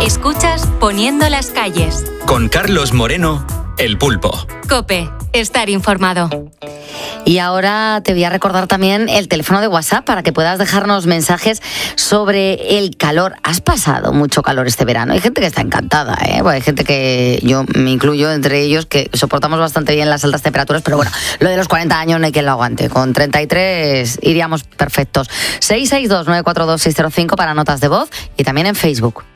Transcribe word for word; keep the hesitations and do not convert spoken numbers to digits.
Escuchas Poniendo las calles. Con Carlos Moreno, El Pulpo. COPE, estar informado. Y ahora te voy a recordar también el teléfono de WhatsApp para que puedas dejarnos mensajes sobre el calor. ¿Has pasado mucho calor este verano? Hay gente que está encantada, ¿eh? Bueno, hay gente que yo me incluyo entre ellos que soportamos bastante bien las altas temperaturas, pero bueno, lo de los cuarenta años no hay quien lo aguante. Con treinta y tres iríamos perfectos. seis seis dos nueve cuatro dos seis cero cinco para notas de voz y también en Facebook.